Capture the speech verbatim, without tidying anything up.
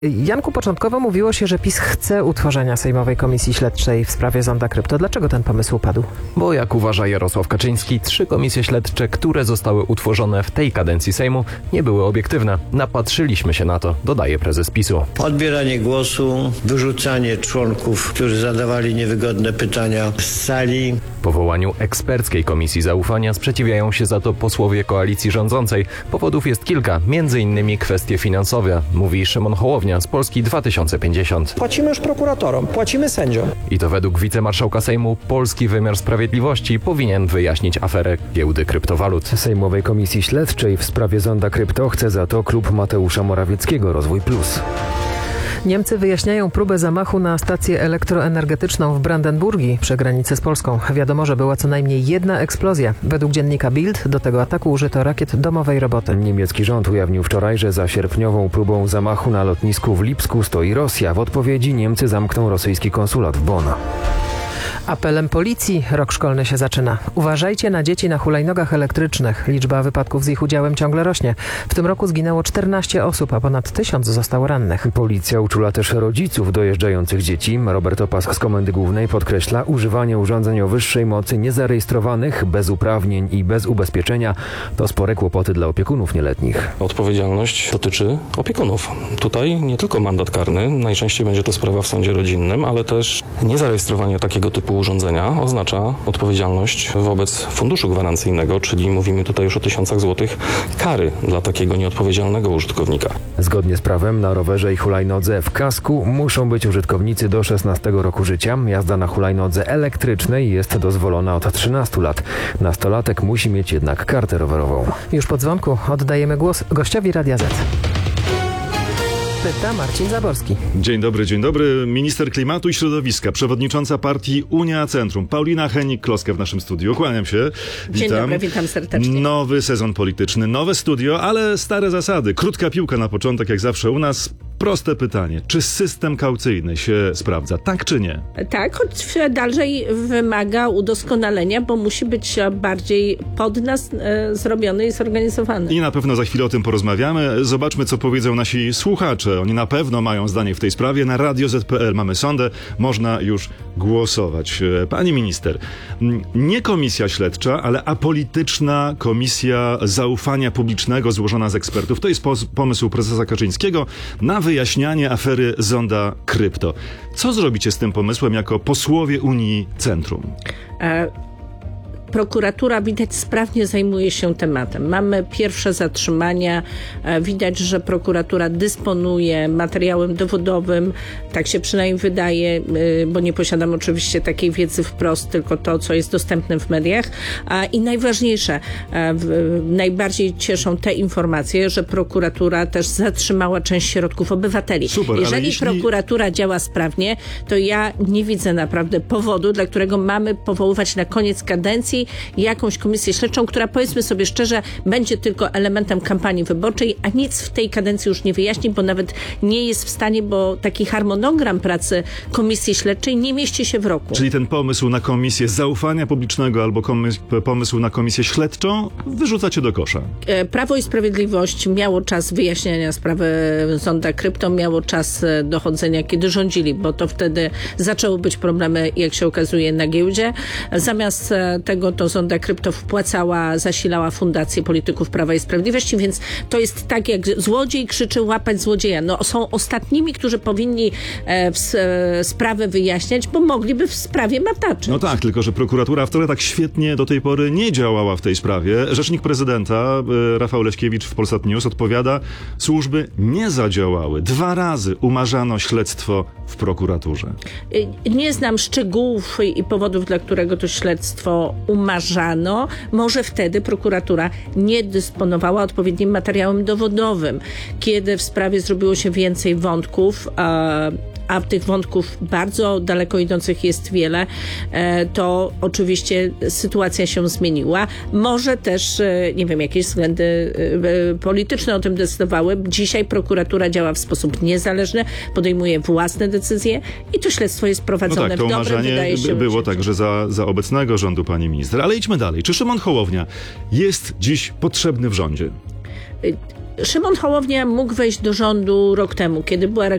Janku, początkowo mówiło się, że PiS chce utworzenia Sejmowej Komisji Śledczej w sprawie Zonda Krypto. Dlaczego ten pomysł upadł? Bo jak uważa Jarosław Kaczyński, trzy komisje śledcze, które zostały utworzone w tej kadencji Sejmu, nie były obiektywne. Napatrzyliśmy się na to, dodaje prezes PiSu. Odbieranie głosu, wyrzucanie członków, którzy zadawali niewygodne pytania z sali. Powołaniu eksperckiej komisji zaufania sprzeciwiają się za to posłowie koalicji rządzącej. Powodów jest kilka, między innymi kwestie finansowe, mówi Szymon Hołownia z Polski dwa tysiące pięćdziesiąt. Płacimy już prokuratorom, płacimy sędziom. I to według wicemarszałka Sejmu polski wymiar sprawiedliwości powinien wyjaśnić aferę giełdy kryptowalut. Sejmowej Komisji Śledczej w sprawie Zonda Krypto chce za to klub Mateusza Morawieckiego Rozwój Plus. Niemcy wyjaśniają próbę zamachu na stację elektroenergetyczną w Brandenburgii przy granicy z Polską. Wiadomo, że była co najmniej jedna eksplozja. Według dziennika Bild do tego ataku użyto rakiet domowej roboty. Niemiecki rząd ujawnił wczoraj, że za sierpniową próbą zamachu na lotnisku w Lipsku stoi Rosja. W odpowiedzi Niemcy zamkną rosyjski konsulat w Bonn. Apelem policji rok szkolny się zaczyna. Uważajcie na dzieci na hulajnogach elektrycznych. Liczba wypadków z ich udziałem ciągle rośnie. W tym roku zginęło czternaście osób, a ponad tysiąc zostało rannych. Policja uczula też rodziców dojeżdżających dzieci. Robert Opas z Komendy Głównej podkreśla, używanie urządzeń o wyższej mocy niezarejestrowanych, bez uprawnień i bez ubezpieczenia to spore kłopoty dla opiekunów nieletnich. Odpowiedzialność dotyczy opiekunów. Tutaj nie tylko mandat karny, najczęściej będzie to sprawa w sądzie rodzinnym, ale też niezarejestrowanie takiego typu urządzenia oznacza odpowiedzialność wobec funduszu gwarancyjnego, czyli mówimy tutaj już o tysiącach złotych kary dla takiego nieodpowiedzialnego użytkownika. Zgodnie z prawem na rowerze i hulajnodze w kasku muszą być użytkownicy do szesnastego roku życia. Jazda na hulajnodze elektrycznej jest dozwolona od trzynastu lat. Nastolatek musi mieć jednak kartę rowerową. Już po dzwonku oddajemy głos gościowi Radia Z. Pyta Marcin Zaborski. Dzień dobry, dzień dobry. Minister Klimatu i Środowiska, przewodnicząca partii Unia Centrum, Paulina Hennig-Kloska w naszym studiu. Kłaniam się. Witam. Dzień dobry, witam serdecznie. Nowy sezon polityczny, nowe studio, ale stare zasady. Krótka piłka na początek, jak zawsze u nas. Proste pytanie. Czy system kaucyjny się sprawdza? Tak czy nie? Tak, choć dalej wymaga udoskonalenia, bo musi być bardziej pod nas e, zrobiony i zorganizowany. I na pewno za chwilę o tym porozmawiamy. Zobaczmy, co powiedzą nasi słuchacze. Oni na pewno mają zdanie w tej sprawie. Na radio zet pe el mamy sondę. Można już głosować. Pani minister, nie komisja śledcza, ale apolityczna komisja zaufania publicznego złożona z ekspertów. To jest pomysł prezesa Kaczyńskiego na wyjaśnianie afery Zonda Krypto. Co zrobicie z tym pomysłem jako posłowie Unii Centrum? E Prokuratura, widać, sprawnie zajmuje się tematem. Mamy pierwsze zatrzymania. Widać, że prokuratura dysponuje materiałem dowodowym. Tak się przynajmniej wydaje, bo nie posiadam oczywiście takiej wiedzy wprost, tylko to, co jest dostępne w mediach. I najważniejsze, najbardziej cieszą te informacje, że prokuratura też zatrzymała część środków obywateli. Super, Jeżeli jeśli... prokuratura działa sprawnie, to ja nie widzę naprawdę powodu, dla którego mamy powoływać na koniec kadencji jakąś komisję śledczą, która, powiedzmy sobie szczerze, będzie tylko elementem kampanii wyborczej, a nic w tej kadencji już nie wyjaśni, bo nawet nie jest w stanie, bo taki harmonogram pracy komisji śledczej nie mieści się w roku. Czyli ten pomysł na komisję zaufania publicznego albo komy- pomysł na komisję śledczą wyrzucacie do kosza? Prawo i Sprawiedliwość miało czas wyjaśniania sprawy Zonda Krypto, miało czas dochodzenia, kiedy rządzili, bo to wtedy zaczęły być problemy, jak się okazuje, na giełdzie. Zamiast tego to Zonda Krypto wpłacała, zasilała fundację polityków Prawa i Sprawiedliwości, więc to jest tak, jak złodziej krzyczy łapać złodzieja. No, są ostatnimi, którzy powinni e, w, e, sprawę wyjaśniać, bo mogliby w sprawie mataczyć. No tak, tylko że prokuratura wcale tak świetnie do tej pory nie działała w tej sprawie. Rzecznik prezydenta e, Rafał Leśkiewicz w Polsat News odpowiada, służby nie zadziałały. Dwa razy umarzano śledztwo w prokuraturze. Nie znam szczegółów i powodów, dla którego to śledztwo umarzano. Może wtedy prokuratura nie dysponowała odpowiednim materiałem dowodowym. Kiedy w sprawie zrobiło się więcej wątków, a, a tych wątków bardzo daleko idących jest wiele, to oczywiście sytuacja się zmieniła. Może też, nie wiem, jakieś względy polityczne o tym decydowały. Dzisiaj prokuratura działa w sposób niezależny, podejmuje własne decyzje i to śledztwo jest prowadzone no tak, to w dobrym, wydaje się, było życiu. także za, za obecnego rządu, pani minister. Ale idźmy dalej. Czy Szymon Hołownia jest dziś potrzebny w rządzie? Szymon Hołownia mógł wejść do rządu rok temu, kiedy była